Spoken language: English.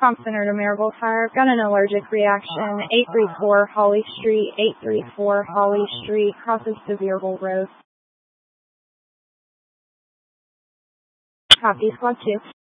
Comp Center to Marigold Tire. Got an allergic reaction. 834 Holly Street. 834 Holly Street. Crosses to Veerville Road. Copy, Squad 2.